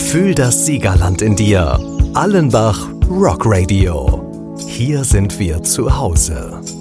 Fühl das Siegerland in dir. Allenbach Rock Radio. Hier sind wir zu Hause.